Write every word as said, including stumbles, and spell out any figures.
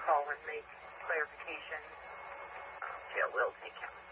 call and make clarification, um, jail will take him.